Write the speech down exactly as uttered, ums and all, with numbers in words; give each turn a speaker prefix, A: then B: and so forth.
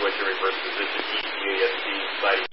A: switch in reverse position, E C A S D sliding